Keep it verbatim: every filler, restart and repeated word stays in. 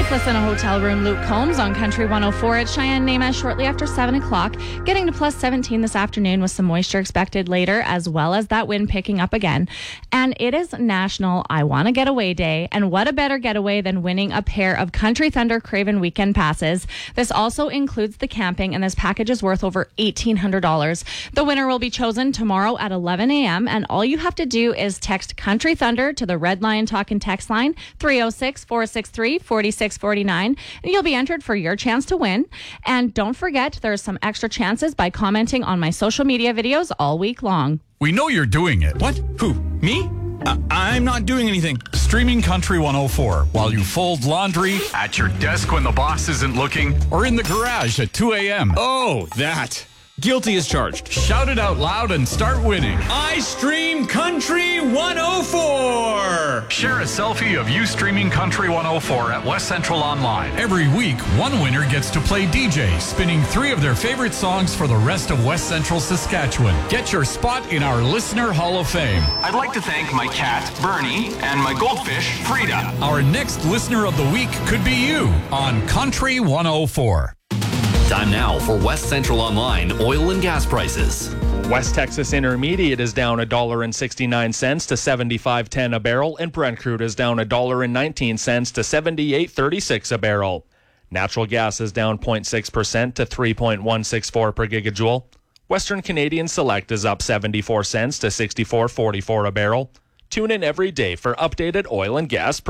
Sleepless in a Hotel Room, Luke Combs on Country one oh four at Cheyenne Namas shortly after seven o'clock, getting to plus seventeen this afternoon with some moisture expected later, as well as that wind picking up again. And it is National I Want to Getaway Day, and what a better getaway than winning a pair of Country Thunder Craven weekend passes. This also includes the camping, and this package is worth over eighteen hundred dollars. The winner will be chosen tomorrow at eleven a.m., and all you have to do is text Country Thunder to the Red Lion Talkin' text line three oh six, four six three, four six four nine, and you'll be entered for your chance to win. And don't forget, there's some extra chances by commenting on my social media videos all week long. We know you're doing it. What? Who? Me? I- I'm not doing anything. Streaming Country one oh four while you fold laundry, at your desk when the boss isn't looking, or in the garage at two a.m. Oh, that. Guilty as charged. Shout it out loud and start winning. I stream Country one oh four. Share a selfie of you streaming Country one oh four at West Central Online. Every week, one winner gets to play D J, spinning three of their favorite songs for the rest of West Central Saskatchewan. Get your spot in our Listener Hall of Fame. I'd like to thank my cat, Bernie, and my goldfish, Frida. Our next Listener of the Week could be you on Country one oh four. Time now for West Central Online oil and gas prices. West Texas Intermediate is down one dollar and sixty-nine cents to seventy-five ten a barrel, and Brent crude is down one dollar and nineteen cents to seventy-eight thirty-six a barrel. Natural gas is down zero point six percent to three point one six four per gigajoule. Western Canadian Select is up seventy-four cents to sixty-four forty-four a barrel. Tune in every day for updated oil and gas